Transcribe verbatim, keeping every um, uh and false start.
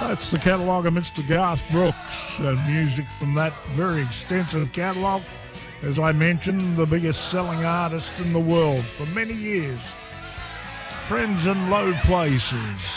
That's the catalogue of Mister Garth Brooks, and music from that very extensive catalogue. As I mentioned, the biggest selling artist in the world for many years. Friends in Low Places.